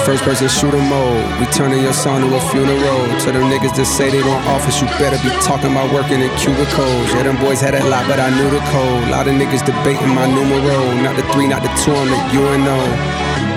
first person shooter mode. We turning your song to a funeral. To them niggas that say they want office, you better be talking about working in cubicles. Yeah, them boys had a lot, but I knew the code. Lot of niggas debating my numero. Not the 3, not the 2, I'm the UNO.